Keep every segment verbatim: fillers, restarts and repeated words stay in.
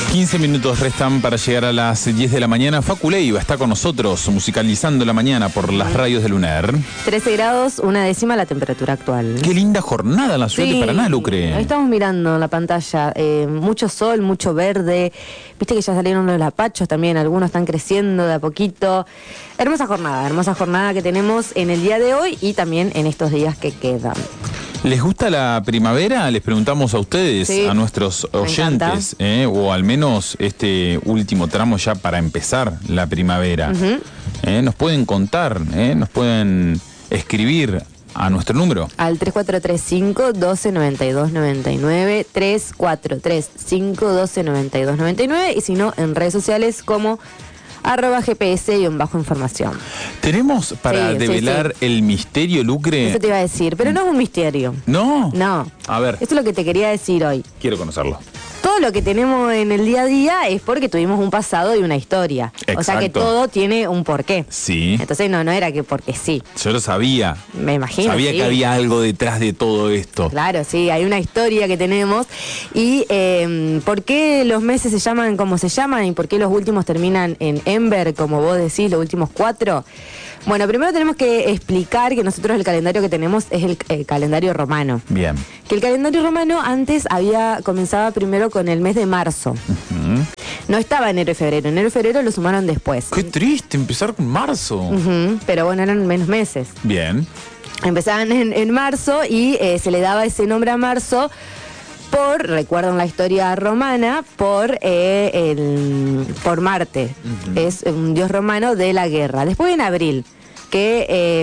quince minutos restan para llegar a las diez de la mañana. Facu Leiva está con nosotros, musicalizando la mañana por las radios de Luner. trece grados, una décima la temperatura actual. Qué linda jornada en la ciudad Sí, de Paraná, Lucre. Ahí estamos mirando en la pantalla, eh, mucho sol, mucho verde. Viste que ya salieron los lapachos también, algunos están creciendo de a poquito. Hermosa jornada, hermosa jornada que tenemos en el día de hoy y también en estos días que quedan. ¿Les gusta la primavera? Les preguntamos a ustedes, Sí, a nuestros oyentes, eh, o al menos este último tramo ya para empezar la primavera. Uh-huh. eh, nos pueden contar, eh, nos pueden escribir a nuestro número. Al tres cuatro tres cinco, uno dos, nueve dos, nueve nueve, tres cuatro tres cinco, uno dos, nueve dos, nueve nueve, y si no, en redes sociales como arroba gps-información. ¿Tenemos para Sí, sí, develar sí. el misterio, Lucre? Eso te iba a decir, pero no es un misterio. ¿No? No. A ver, Esto es lo que te quería decir hoy. quiero conocerlo. Todo lo que tenemos en el día a día es porque tuvimos un pasado y una historia. O sea que Exacto. todo tiene un porqué. Sí, Entonces no, no era que porque sí. yo lo sabía. Me imagino. Sabía sí. que había algo detrás de todo esto. Claro, sí, hay una historia que tenemos. Y eh, ¿por qué los meses se llaman como se llaman y por qué los últimos terminan en Ember, como vos decís, los últimos cuatro? Bueno, primero tenemos que explicar que nosotros el calendario que tenemos es el eh, calendario romano. Bien. Que el calendario romano antes había comenzaba primero con el mes de marzo. Ujú. No estaba enero y febrero. Enero y febrero lo sumaron después. Qué triste empezar con marzo. Ujú, pero bueno, eran menos meses. Bien. Empezaban en, en marzo y eh, se le daba ese nombre a marzo por, recuerdan la historia romana, por, eh, el, por Marte. Ujú. Es un dios romano de la guerra. Después en abril, que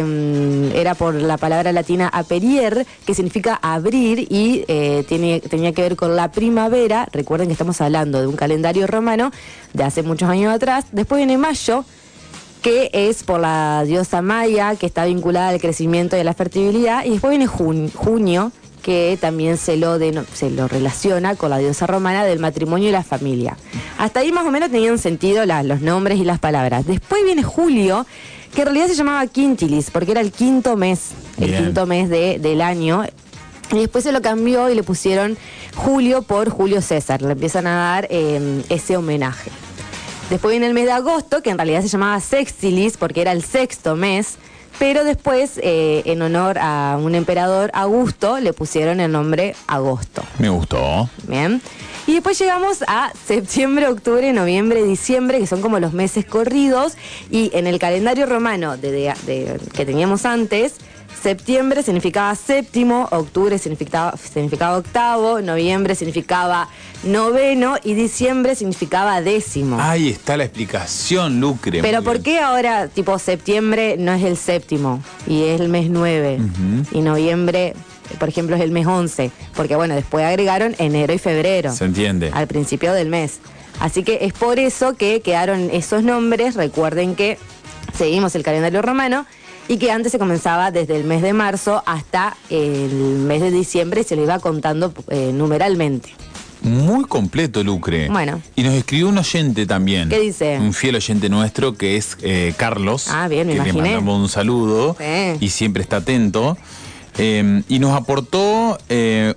eh, era por la palabra latina aperier, que significa abrir y eh, tiene, tenía que ver con la primavera. Recuerden que estamos hablando de un calendario romano de hace muchos años atrás. Después viene mayo, que es por la diosa Maya, que está vinculada al crecimiento y a la fertilidad. Y después viene jun- junio, que también se lo, de, se lo relaciona con la diosa romana del matrimonio y la familia. Hasta ahí más o menos tenían sentido la, los nombres y las palabras. Después viene julio, que en realidad se llamaba quintilis, porque era el quinto mes, el Bien. quinto mes de, del año. Y después se lo cambió y le pusieron Julio por Julio César. Le empiezan a dar eh, ese homenaje. Después viene el mes de agosto, que en realidad se llamaba sextilis, porque era el sexto mes. Pero después, eh, en honor a un emperador, Augusto, le pusieron el nombre Agosto. Me gustó. Bien. Y después llegamos a septiembre, octubre, noviembre, diciembre, que son como los meses corridos. Y en el calendario romano de, de- de- que teníamos antes, septiembre significaba séptimo, octubre significaba, significaba octavo, noviembre significaba noveno y diciembre significaba décimo. Ahí está la explicación, Lucre. Pero Muy ¿por bien. qué ahora, tipo, septiembre no es el séptimo y es el mes nueve? Ujú. Y noviembre, por ejemplo, es el mes once. Porque, bueno, después agregaron enero y febrero. Se entiende. Al principio del mes. Así que es por eso que quedaron esos nombres. Recuerden que seguimos el calendario romano y que antes se comenzaba desde el mes de marzo hasta el mes de diciembre y se lo iba contando eh, numeralmente. Muy completo, Lucre. Bueno. Y nos escribió un oyente también. ¿Qué dice? Un fiel oyente nuestro que es eh, Carlos. Ah, bien, me que imaginé. le mandamos un saludo Sí. y siempre está atento. Eh, y nos aportó eh,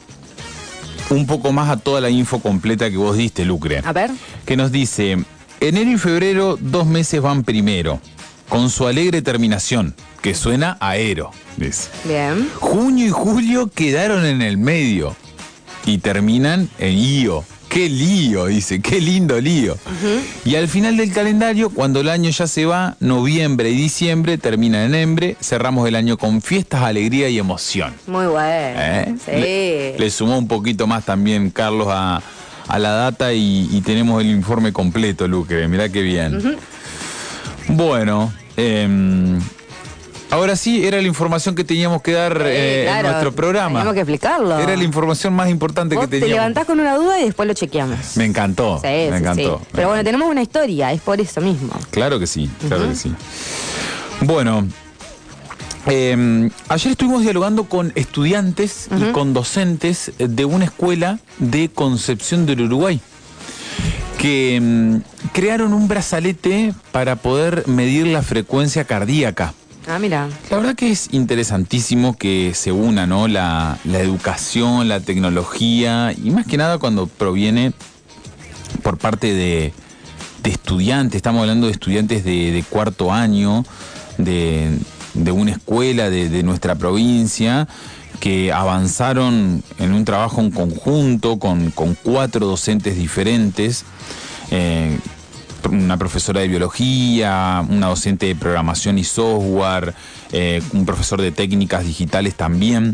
un poco más a toda la info completa que vos diste, Lucre. A ver. Que nos dice, enero y febrero, dos meses van primero, con su alegre terminación, que suena aero, dice. Bien. Junio y julio quedaron en el medio y terminan en io. ¡Qué lío! Dice, qué lindo lío. Ujú. Y al final del calendario, cuando el año ya se va, noviembre y diciembre terminan en embre, cerramos el año con fiestas, alegría y emoción. Muy bueno. ¿Eh? Sí. Le, le sumó un poquito más también Carlos a, a la data y, y tenemos el informe completo, Lucre. Mirá qué bien. Ujú. Bueno, eh, ahora sí, era la información que teníamos que dar Sí, eh, claro, en nuestro programa. Teníamos que explicarlo. Era la información más importante Vos que te teníamos. levantás con una duda y después lo chequeamos. Me encantó, Sí, me sí, encantó. sí. Pero bueno, tenemos una historia, es por eso mismo. Claro que sí, claro Ujú. que sí. Bueno, eh, ayer estuvimos dialogando con estudiantes y Ujú. con docentes de una escuela de Concepción del Uruguay que mm, crearon un brazalete para poder medir la frecuencia cardíaca. Ah, mira. La verdad que es interesantísimo que se una, ¿no? La, la educación, la tecnología y más que nada cuando proviene por parte de, de estudiantes, estamos hablando de estudiantes de, de cuarto año, de, de una escuela de, de nuestra provincia, que avanzaron en un trabajo en conjunto con, con cuatro docentes diferentes, eh, una profesora de biología, una docente de programación y software, eh, un profesor de técnicas digitales también,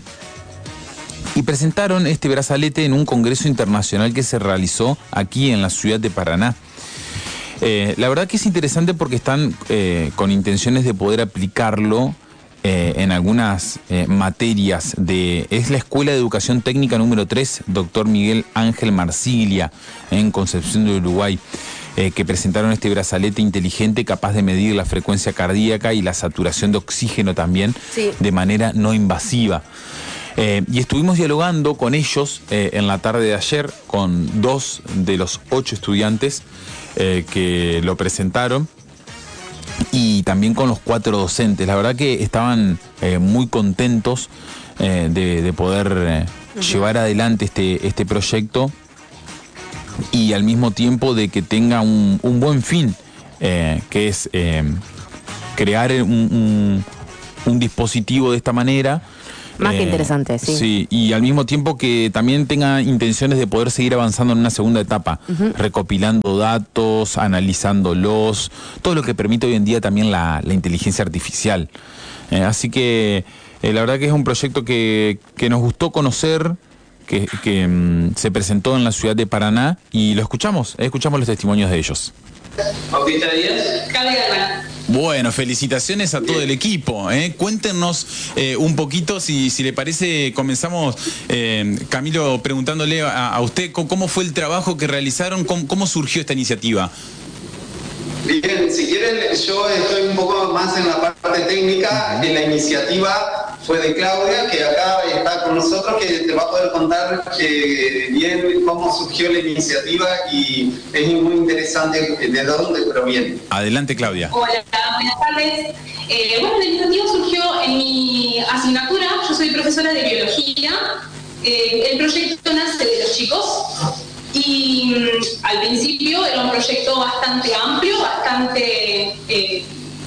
y presentaron este brazalete en un congreso internacional que se realizó aquí en la ciudad de Paraná. Eh, la verdad que es interesante porque están eh, con intenciones de poder aplicarlo eh, en algunas eh, materias. De, es la Escuela de Educación Técnica número tres, doctor Miguel Ángel Marsiglia, en Concepción de Uruguay, eh, que presentaron este brazalete inteligente capaz de medir la frecuencia cardíaca y la saturación de oxígeno también, sí, de manera no invasiva. Eh, y estuvimos dialogando con ellos eh, en la tarde de ayer, con dos de los ocho estudiantes eh, que lo presentaron, y también con los cuatro docentes. La verdad que estaban eh, muy contentos eh, de, de poder eh, uh-huh. llevar adelante este, este proyecto, y al mismo tiempo de que tenga un, un buen fin, eh, que es eh, crear un, un, un dispositivo de esta manera. Más eh, que interesante, sí. Sí, y al mismo tiempo que también tenga intenciones de poder seguir avanzando en una segunda etapa, uh-huh. recopilando datos, analizándolos, todo lo que permite hoy en día también la, la inteligencia artificial. Eh, así que eh, la verdad que es un proyecto que, que nos gustó conocer, que, que um, se presentó en la ciudad de Paraná, y lo escuchamos, eh, escuchamos los testimonios de ellos. Bautista Díaz. Bueno, felicitaciones a todo el equipo. ¿eh? Cuéntenos eh, un poquito, si, si le parece, comenzamos, eh, Camilo, preguntándole a, a usted cómo fue el trabajo que realizaron, cómo, cómo surgió esta iniciativa. Bien, si quieren, yo estoy un poco más en la parte técnica. En la iniciativa fue de Claudia, que acá está con nosotros, que te va a poder contar eh, bien cómo surgió la iniciativa, y es muy interesante de dónde proviene. Adelante, Claudia. Hola, buenas tardes. Eh, bueno, la iniciativa surgió en mi asignatura. Yo soy profesora de biología. Eh, el proyecto nace de los chicos. Y mmm, al principio era un proyecto bastante amplio, bastante eh,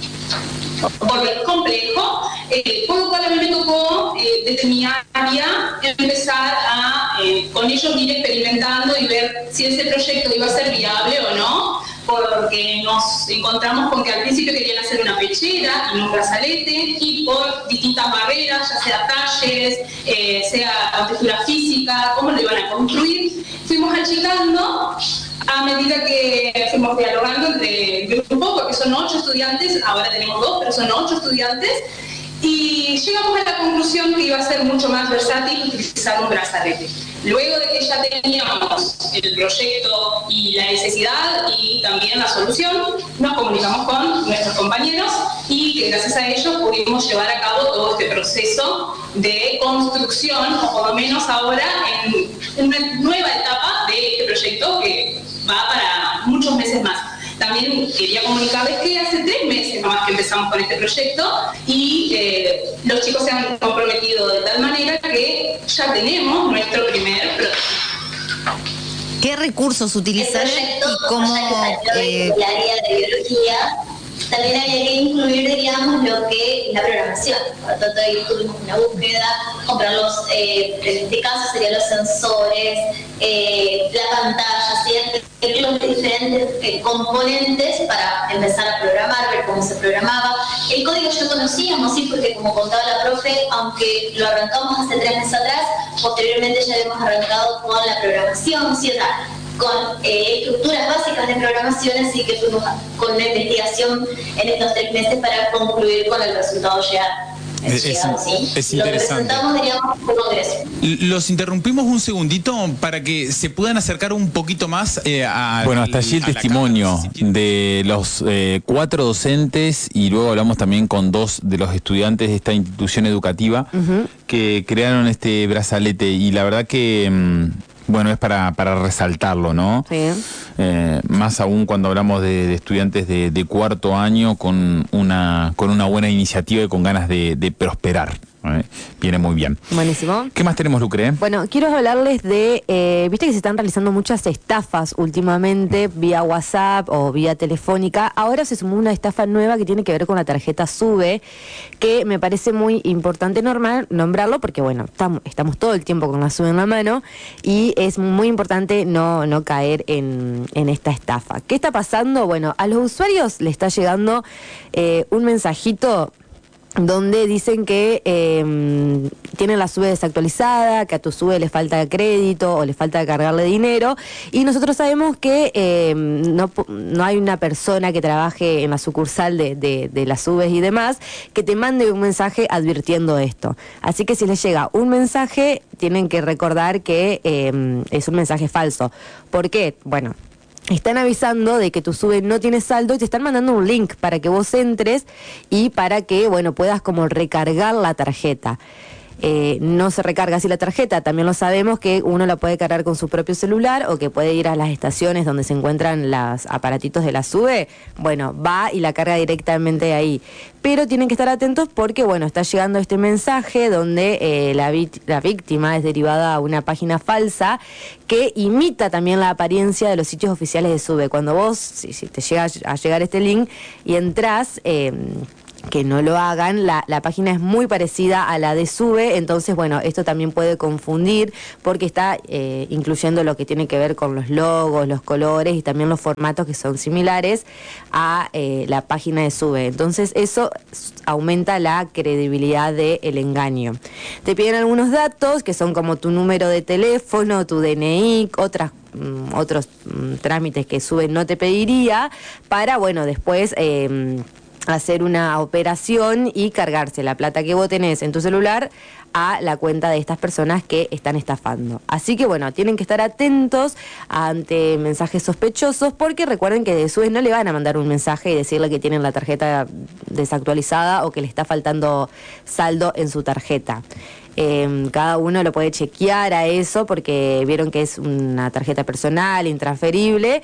complejo, eh, con lo cual a mí me tocó eh, desde mi área empezar a eh, con ellos ir experimentando y ver si ese proyecto iba a ser viable o no, porque nos encontramos con que al principio querían hacer una pechera y un brazalete, y por distintas barreras, ya sea talles, eh, sea textura física, cómo lo iban a construir, fuimos achicando a medida que fuimos dialogando entre el grupo, porque son ocho estudiantes, ahora tenemos dos, pero son ocho estudiantes, y llegamos a la conclusión que iba a ser mucho más versátil utilizar un brazalete. Luego de que ya teníamos el proyecto y la necesidad y también la solución, nos comunicamos con nuestros compañeros, y que gracias a ellos pudimos llevar a cabo todo este proceso de construcción, o por lo menos ahora en una nueva etapa de este proyecto que va para muchos meses más. También quería comunicarles que hace tres meses nomás que empezamos con este proyecto, y eh, los chicos se han comprometido de tal manera que ya tenemos nuestro primer prototipo. ¿Qué recursos utilizaron y cómo? Eh... El área de biología también había que incluir, digamos, lo que es la programación. Por lo tanto, ahí tuvimos una búsqueda, comprar los, eh, en este caso serían los sensores, eh, la pantalla, ¿sí? Los diferentes eh, componentes para empezar a programar, ver cómo se programaba. El código ya conocíamos, sí, porque como contaba la profe, aunque lo arrancamos hace tres meses atrás, posteriormente ya hemos arrancado con la programación, ¿sí? O sea, con eh, estructuras básicas de programación, así que fuimos con una investigación en estos tres meses para concluir con el resultado ya. Es, llegado, es, ¿sí? es interesante. Lo presentamos, diríamos, por congreso. Los interrumpimos un segundito para que se puedan acercar un poquito más eh, a... Bueno, hasta allí el testimonio de los eh, cuatro docentes, y luego hablamos también con dos de los estudiantes de esta institución educativa uh-huh. que crearon este brazalete, y la verdad que... Mmm, Bueno, es para, para resaltarlo, ¿no? Sí. Eh, más aún cuando hablamos de, de estudiantes de, de cuarto año con una, con una buena iniciativa y con ganas de, de prosperar. ¿eh? Viene muy bien. Buenísimo. ¿Qué más tenemos, Lucre? Bueno, quiero hablarles de, eh, viste que se están realizando muchas estafas últimamente vía WhatsApp o vía telefónica. Ahora se sumó una estafa nueva que tiene que ver con la tarjeta SUBE, que me parece muy importante normal, nombrarlo porque, bueno, estamos, estamos todo el tiempo con la SUBE en la mano y es muy importante no, no caer en, en esta estafa. ¿Qué está pasando? Bueno, a los usuarios le está llegando eh, un mensajito donde dicen que eh, tienen la SUBE desactualizada, que a tu SUBE le falta crédito o le falta cargarle dinero, y nosotros sabemos que eh, no, no hay una persona que trabaje en la sucursal de, de, de las SUBEs y demás que te mande un mensaje advirtiendo esto. Así que si les llega un mensaje, tienen que recordar que eh, es un mensaje falso. ¿Por qué? Bueno, están avisando de que tu SUBE no tiene saldo y te están mandando un link para que vos entres y para que, bueno, puedas como recargar la tarjeta. Eh, no se recarga así la tarjeta, también lo sabemos que uno la puede cargar con su propio celular o que puede ir a las estaciones donde se encuentran los aparatitos de la SUBE, bueno, va y la carga directamente ahí. Pero tienen que estar atentos porque, bueno, está llegando este mensaje donde eh, la, la víctima es derivada a una página falsa que imita también la apariencia de los sitios oficiales de SUBE. Cuando vos, si, si te llega a llegar este link y entras... Eh, que no lo hagan, la, la página es muy parecida a la de SUBE, entonces bueno, esto también puede confundir porque está eh, incluyendo lo que tiene que ver con los logos, los colores y también los formatos que son similares a eh, la página de SUBE, entonces eso aumenta la credibilidad del engaño. Te piden algunos datos que son como tu número de teléfono, tu D N I, otras mm, otros mm, trámites que SUBE no te pediría para, bueno, después... Eh, hacer una operación y cargarse la plata que vos tenés en tu celular a la cuenta de estas personas que están estafando. Así que bueno, tienen que estar atentos ante mensajes sospechosos porque recuerden que de SUBE no le van a mandar un mensaje y decirle que tienen la tarjeta desactualizada o que le está faltando saldo en su tarjeta. Eh, cada uno lo puede chequear a eso porque vieron que es una tarjeta personal, intransferible.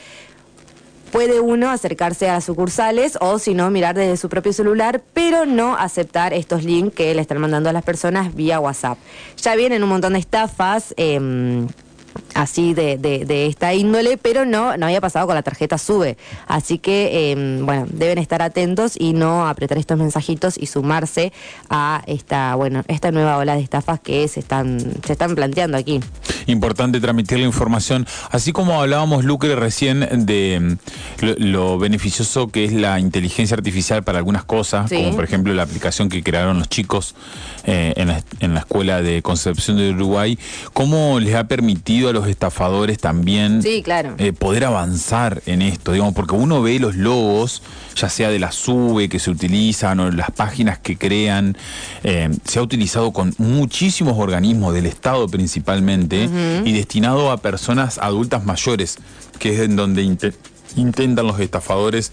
Puede uno acercarse a sucursales o si no mirar desde su propio celular, pero no aceptar estos links que le están mandando a las personas vía WhatsApp. Ya vienen un montón de estafas eh, así de, de, de esta índole, pero no, no había pasado con la tarjeta SUBE. Así que, eh, bueno, deben estar atentos y no apretar estos mensajitos y sumarse a esta, bueno, esta nueva ola de estafas que se están, se están planteando aquí. Importante transmitir la información, así como hablábamos, Lucre, recién de lo, lo beneficioso que es la inteligencia artificial para algunas cosas, sí, como por ejemplo la aplicación que crearon los chicos eh, en, la, en la Escuela de Concepción de Uruguay, cómo les ha permitido a los estafadores también sí, claro. eh, poder avanzar en esto, digamos, porque uno ve los logos, ya sea de la SUBE que se utilizan o las páginas que crean, eh, se ha utilizado con muchísimos organismos del Estado principalmente, uh-huh, y destinado a personas adultas mayores, que es en donde int intentan los estafadores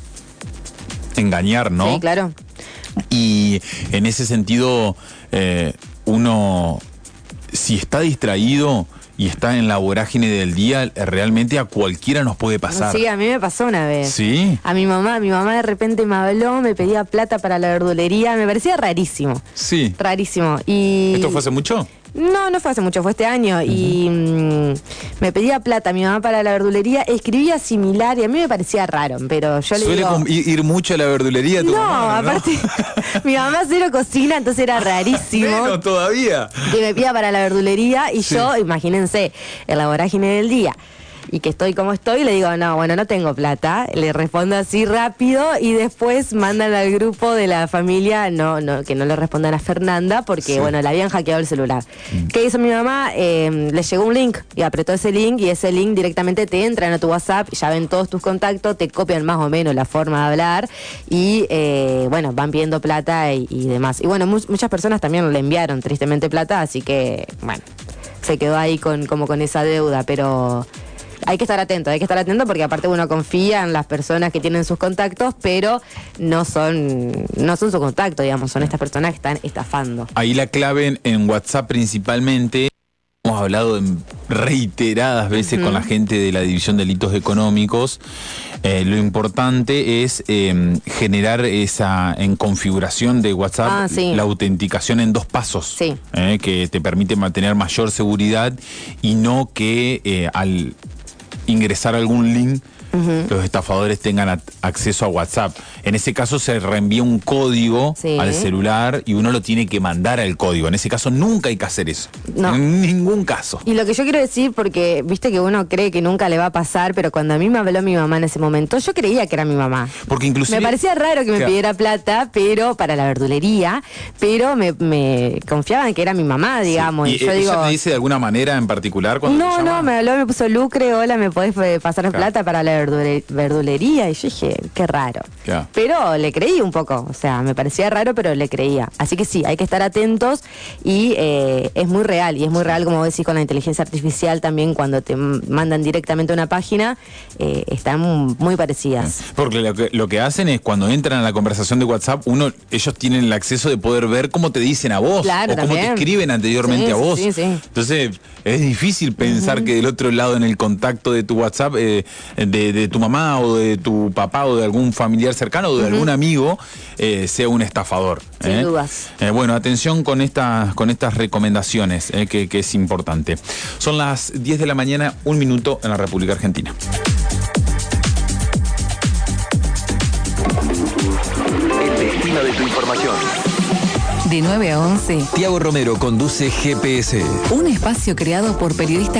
engañar, ¿no? Sí, claro. Y en ese sentido, eh, uno, si está distraído y está en la vorágine del día, realmente a cualquiera nos puede pasar. Sí, a mí me pasó una vez. ¿Sí? A mi mamá, mi mamá de repente me habló, me pedía plata para la verdulería, me parecía rarísimo. Sí. Rarísimo. Y... ¿Esto fue hace mucho? No, no fue hace mucho, fue este año. Uh-huh. Y mmm, me pedía plata mi mamá para la verdulería, escribía similar y a mí me parecía raro, pero yo le ¿Suele digo... ¿Suele ir mucho a la verdulería tu no, mamá, ¿no? aparte, mi mamá cero cocina, entonces era rarísimo. Menos todavía. Que me pida para la verdulería y sí, yo, imagínense, en la vorágine del día. Y que estoy como estoy, le digo, no, bueno, no tengo plata. Le respondo así rápido y después mandan al grupo de la familia, no, no, que no le respondan a Fernanda porque, sí, bueno, le habían hackeado el celular. Mm. ¿Qué hizo mi mamá? Eh, le llegó un link y apretó ese link y ese link directamente te entra a tu WhatsApp, ya ven todos tus contactos, te copian más o menos la forma de hablar y, eh, bueno, van pidiendo plata y, y demás. Y bueno, mu muchas personas también le enviaron tristemente plata, así que, bueno, se quedó ahí con, como con esa deuda, pero... Hay que estar atento, hay que estar atento porque aparte uno confía en las personas que tienen sus contactos, pero no son no son su contacto, digamos, son estas personas que están estafando. Ahí la clave en, en WhatsApp principalmente, hemos hablado en reiteradas veces uh-huh. con la gente de la División de Delitos Económicos. Eh, lo importante es eh, generar esa, en configuración de WhatsApp, ah, sí. la autenticación en dos pasos, sí. eh, que te permite mantener mayor seguridad y no que eh, al ingresar algún link Uh-huh. los estafadores tengan a- acceso a WhatsApp. En ese caso se reenvía un código sí. al celular y uno lo tiene que mandar al código. En ese caso nunca hay que hacer eso. No. En ningún caso. Y lo que yo quiero decir, porque viste que uno cree que nunca le va a pasar, pero cuando a mí me habló mi mamá en ese momento, yo creía que era mi mamá. Porque inclusive... Me parecía raro que me Claro. pidiera plata, pero para la verdulería, pero me, me confiaban que era mi mamá, digamos. Sí. Y, ¿Y yo ella digo, te dice de alguna manera en particular cuando no, te llama? no, me habló, me puso Lucre, hola, ¿me podés eh, pasar Claro. plata para la verdure- verdulería? Y yo dije, qué raro. Claro. Pero le creí un poco, o sea, me parecía raro, pero le creía. Así que sí, hay que estar atentos y eh, es muy real, y es muy real, como vos decís, con la inteligencia artificial también, cuando te m- mandan directamente a una página, eh, están muy parecidas. Porque lo que, lo que hacen es cuando entran a la conversación de WhatsApp, uno, ellos tienen el acceso de poder ver cómo te dicen a vos, Claro, o cómo también. te escriben anteriormente Sí, a vos. sí, sí. Entonces, es difícil pensar uh-huh. que del otro lado en el contacto de tu WhatsApp, eh, de, de tu mamá o de tu papá o de algún familiar cercano o de uh-huh. algún amigo, eh, sea un estafador. Sin ¿eh? dudas. Eh, bueno, atención con estas, con estas recomendaciones, eh, que, que es importante. Son las diez de la mañana, un minuto en la República Argentina. El destino de tu información. De nueve a once, Tiago Romero conduce G P S. un espacio creado por periodistas